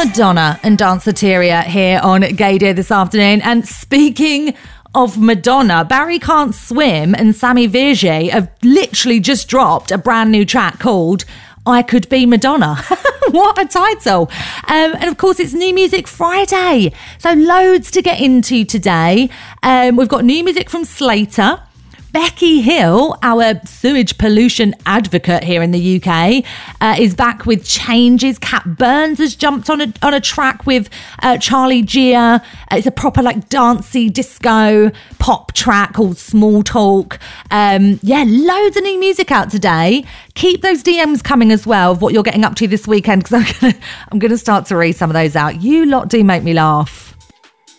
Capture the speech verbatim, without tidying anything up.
Madonna and Danceteria here on Gaydio this afternoon. And speaking of Madonna, Barry Can't Swim and Sammy Virgie have literally just dropped a brand new track called I Could Be Madonna. What a title. Um, and of course, it's New Music Friday. So loads to get into today. Um, we've got new music from Slater. Becky Hill, our sewage pollution advocate here in the U K, uh, is back with Changes. Cat Burns has jumped on a on a track with uh, Charlie Gia. It's a proper like dancey disco pop track called Small Talk. Um, yeah, loads of new music out today. Keep those D Ms coming as well of what you're getting up to this weekend, because I'm gonna I'm gonna start to read some of those out. You lot do make me laugh.